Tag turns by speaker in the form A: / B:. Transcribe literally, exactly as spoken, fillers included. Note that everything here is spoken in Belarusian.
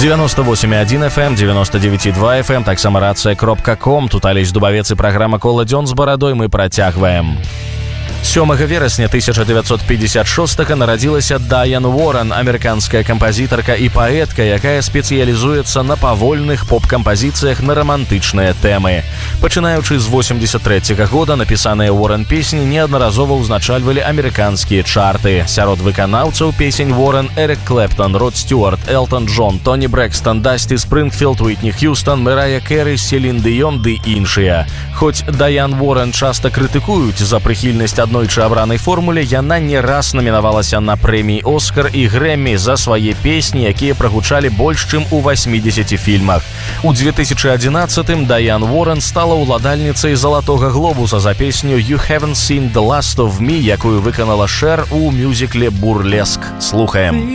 A: девяносто восемь и один эф эм, девяносто девять и два эф эм, таксама рацыя кропка ком. Тут Алесь Дубавец и программа «Кола дзён з барадой» мы працягваем. сёмага верасня тысяча девятьсот пятьдесят шостага нарадзілася Дайан Уоррен, амерыканская кампазітарка і паэтка, якая спецыялізуецца на павольных поп-кампазіцыях на рамантычныя тэмы. Пачынаючы з восемьдесят трэцяга года напісаныя Уоррен песні неаднаразова ўзначальвалі амерыканскія чарты. Сярод выканаўцаў песень Уоррен Эрик Клэптон, Род Стюарт, Элтон Джон, Тоні Брэкстон, Дасці Спрынгфілд, Уитні Хьюстон, Мэрая Кэры, Селін Дыён ды іншыя. Хоць Дайан Уоррен часта крытыкуюць за прыхільнасць аднойчы абранай формуле, яна не раз намінавалася на прэміі «Оскар» і «Грэммі» за свае песні, якія прагучалі больш чым у восьмідзесяці фільмах. У две тысячи одиннадцатым Дайан Уоррен стала ўладальніцай «Залатога глобуса» за песню «You Haven't Seen the Last of Me», якую выканала Шэр у мюзікле «Бурлеск». Слухаем.